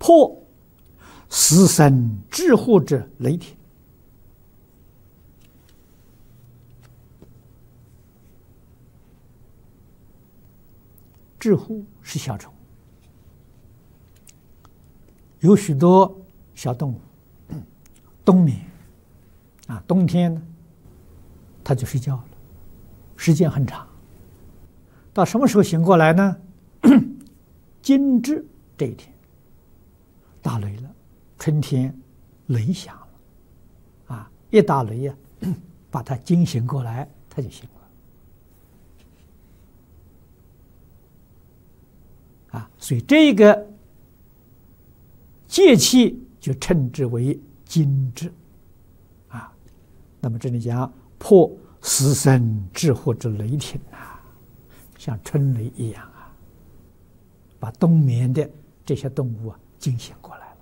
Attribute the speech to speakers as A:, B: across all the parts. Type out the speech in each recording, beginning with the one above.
A: 破死生之祸之雷霆。雉虎是小虫，有许多小动物冬眠冬天呢，它就睡觉了，时间很长。到什么时候醒过来呢？惊蛰这一天，打雷了，春天雷响了，一打雷呀，把它惊醒过来，它就醒了。所以这个节气就称之为惊蛰。那么这里讲破死生之祸之雷霆像春雷一样把冬眠的这些动物惊醒过来了。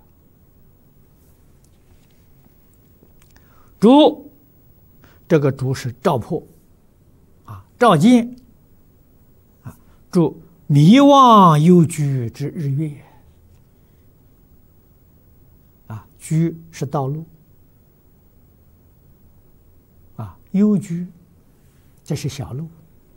A: 主，这个主是照破照见主迷惘幽居之日月居是道路幽居这是小路。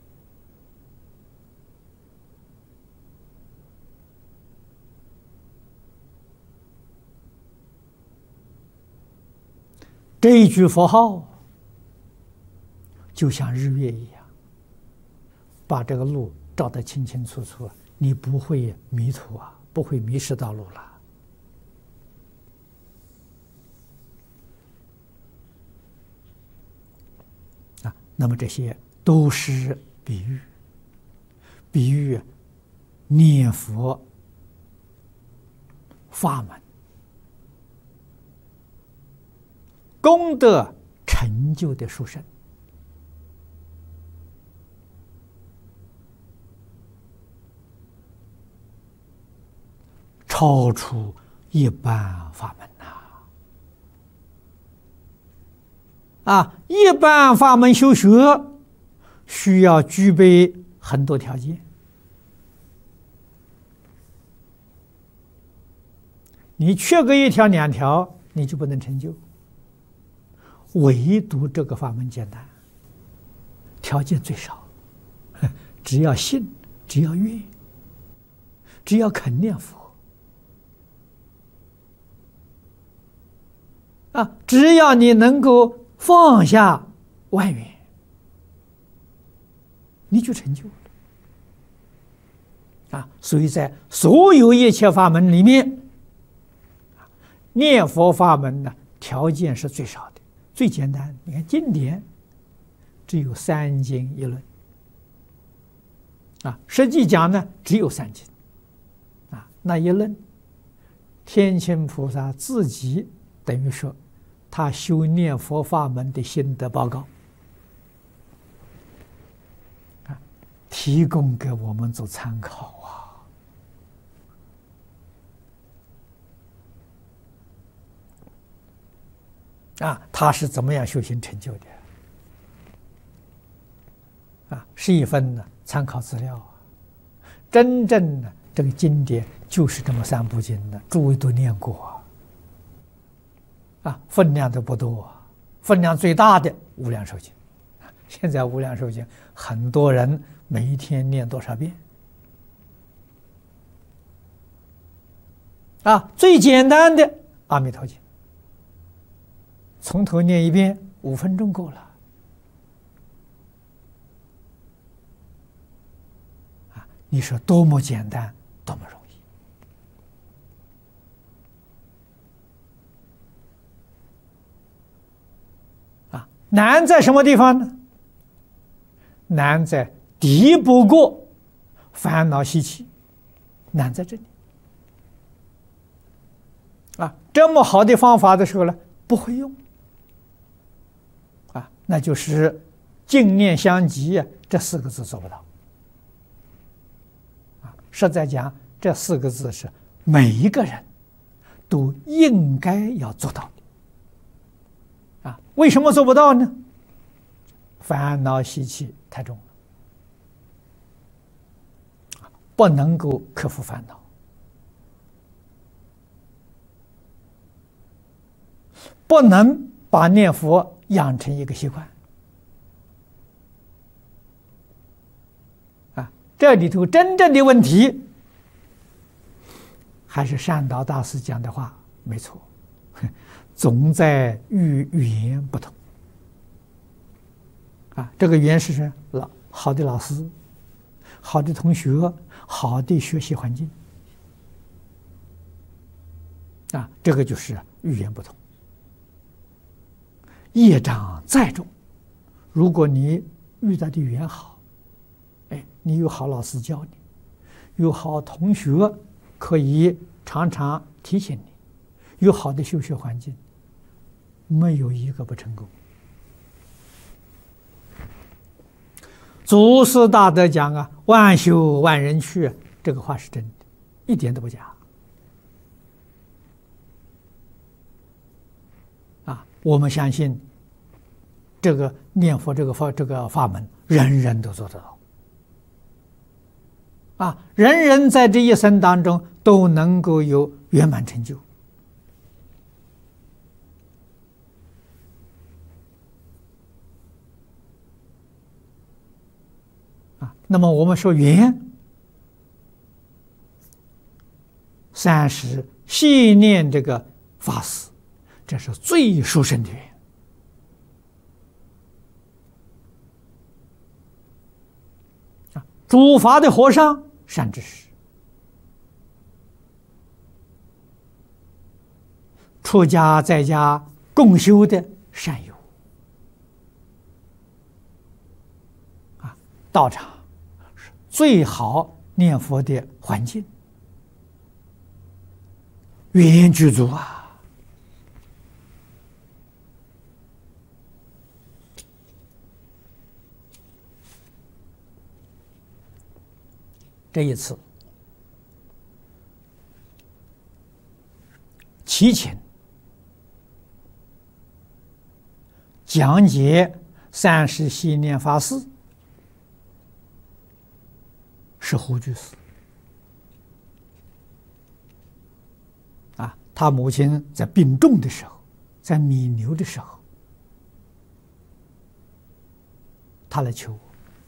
A: 这一句佛号就像日月一样，把这个路照得清清楚楚，你不会迷途不会迷失道路了。那么这些都是比喻，比喻念佛法门功德成就的殊胜。超出一般法门一般法门修学需要具备很多条件，你缺个一条两条，你就不能成就。唯独这个法门简单，条件最少，只要信，只要愿，只要肯念佛只要你能够放下外缘，你就成就了所以在所有一切法门里面，念佛法门呢，条件是最少的，最简单。你看经典只有3经1论实际讲呢只有3经那一论天亲菩萨自己等于说他修念佛法门的心得报告提供给我们做参考他是怎么样修行成就的是一份呢参考资料真正的这个经典就是这么3部经的，诸位都念过分量都不多分量最大的无量寿经，现在无量寿经很多人每一天念多少遍最简单的阿弥陀经，从头念一遍5分钟够了你说多么简单，多么容易难在什么地方呢？难在敌不过烦恼习气，难在这里这么好的方法的时候呢，不会用那就是净念相继这4个字做不到实在讲，这4个字是每一个人都应该要做到的为什么做不到呢？烦恼习气太重了不能够克服烦恼不能把念佛养成一个习惯。这里头真正的问题，还是善导大师讲的话没错，总在于语言不同。这个语言是什么？好的老师、好的同学、好的学习环境。这个就是语言不同。业障再重，如果你遇到的语言好，你有好老师教你，有好同学可以常常提醒你，有好的修学环境，没有一个不成功。祖师大德讲万修万人去，这个话是真的，一点都不假。我们相信这个念佛这个法门，人人都做得到。人人在这一生当中都能够有圆满成就。那么我们说缘，30细念这个法师，这是最殊胜的缘。主法的和尚善知识，出家在家共修的善友，道场是最好念佛的环境，缘具足这一次齐请讲解30细念法师是胡居士他母亲在病重的时候，在弥留的时候，他来求我。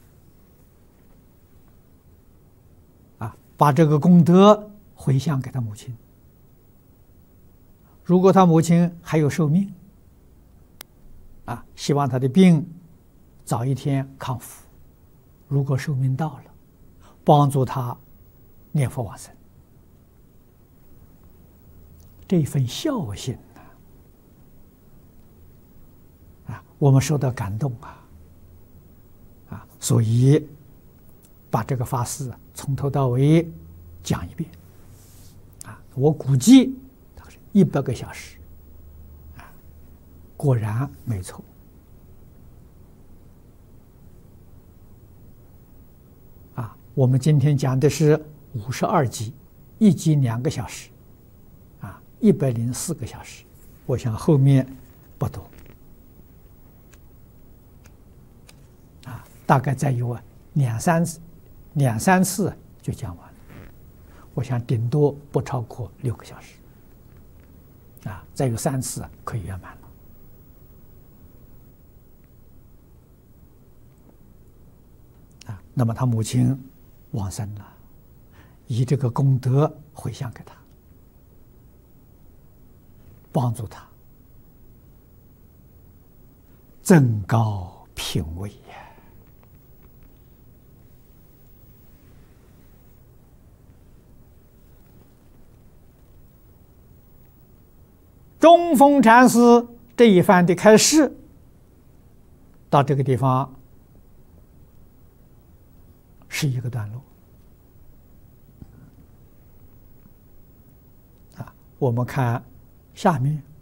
A: 把这个功德回向给他母亲。如果他母亲还有寿命，希望他的病早一天康复；如果寿命到了，帮助他念佛往生。这一份孝心我们受到感动所以把这个法事从头到尾讲一遍我估计大概是100个小时果然没错我们今天讲的是52集，1集2个小时104个小时，我想后面不多大概再有两三次就讲完了，我想顶多不超过6个小时再有3次可以圆满了那么他母亲往生了，以这个功德回向给他，帮助他增高品位中峰禅师这一番的开示，到这个地方是一个段落我们看下面